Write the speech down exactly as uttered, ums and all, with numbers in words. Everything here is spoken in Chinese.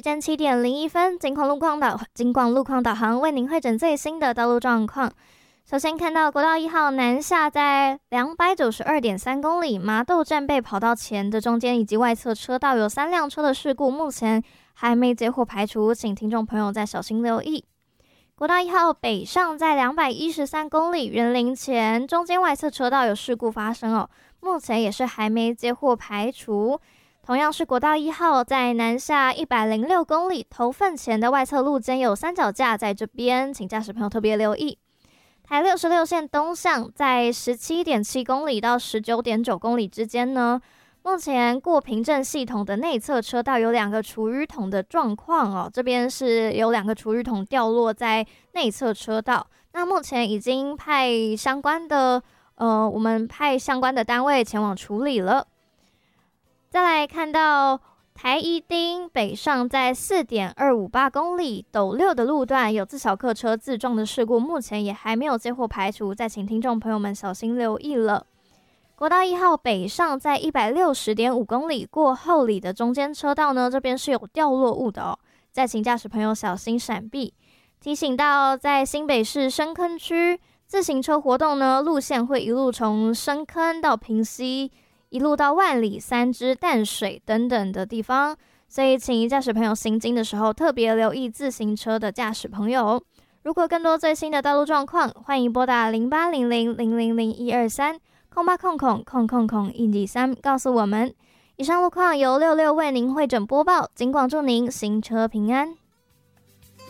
时间七点零一分，金广路况导金广路况导航为您会诊最新的道路状况。首先看到国道一号南下在两百九十二点三公里，麻豆站被跑道前的中间以及外侧车道有三辆车的事故，目前还没结果排除，请听众朋友再小心留意。国道一号北上在两百一十三公里，园林前中间外侧车道有事故发生哦，目前也是还没结果排除。同样是国道一号在南下一百零六公里，头份前的外侧路肩有三脚架在这边，请驾驶朋友特别留意。台六十六线东向在十七点七公里到十九点九公里之间呢，目前过平镇系统的内侧车道有两个厨余桶的状况哦，这边是有两个厨余桶掉落在内侧车道，那目前已经派相关的呃，我们派相关的单位前往处理了。再来看到台一町北上在 四点二五八公里斗六的路段有自小客车自撞的事故，目前也还没有结果排除，再请听众朋友们小心留意了。国道一号北上在 一百六十点五公里过后里的中间车道呢，这边是有掉落物的哦，再请驾驶朋友小心闪避。提醒到在新北市深坑区自行车活动呢，路线会一路从深坑到平溪，一路到万里、三芝、淡水等等的地方，所以请驾驶朋友行经的时候特别留意自行车的驾驶朋友。如果更多最新的道路状况，欢迎拨打零八零零零零零一二三空八空空空空空一二三告诉我们。以上路况由六六为您会诊播报，尽管祝您行车平安。